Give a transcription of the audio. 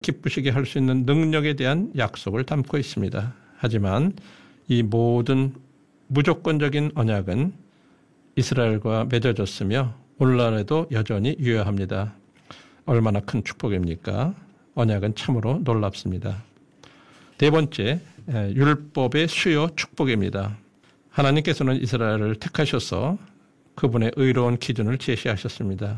기쁘시게 할 수 있는 능력에 대한 약속을 담고 있습니다. 하지만 이 모든 무조건적인 언약은 이스라엘과 맺어졌으며 오늘날에도 여전히 유효합니다. 얼마나 큰 축복입니까? 언약은 참으로 놀랍습니다. 네 번째, 율법의 수요 축복입니다. 하나님께서는 이스라엘을 택하셔서 그분의 의로운 기준을 제시하셨습니다.